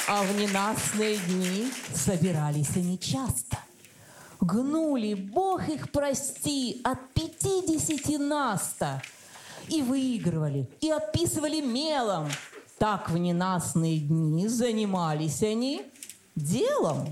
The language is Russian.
А в ненастные дни собирались они часто. Гнули, Бог их прости, от 50 наста. И выигрывали, и отписывали мелом. Так в ненастные дни занимались они делом.